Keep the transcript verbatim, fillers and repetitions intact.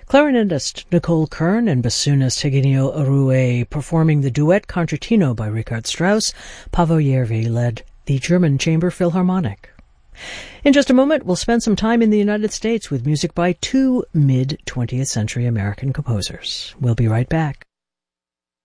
Clarinetist Nicole Kern and bassoonist Eugenio Arue performing the duet concertino by Richard Strauss. Paavo Järvi led the German Chamber Philharmonic. In just a moment, we'll spend some time in the United States with music by two mid-twentieth century American composers. We'll be right back.